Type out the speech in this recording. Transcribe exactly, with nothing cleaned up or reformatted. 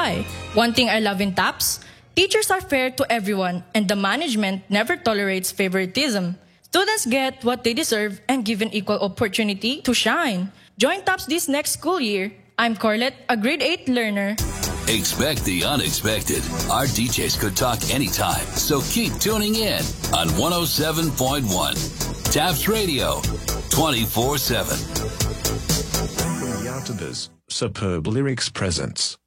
why. One thing I love in TAPS, teachers are fair to everyone and the management never tolerates favoritism. Students get what they deserve and given equal opportunity to shine. Join TAPS this next school year. I'm Corlette, a grade eight learner. Expect the unexpected. Our D Js could talk anytime, so keep tuning in on one oh seven point one. TAPS Radio, twenty-four seven. From Yatubas, Superb Lyrics presents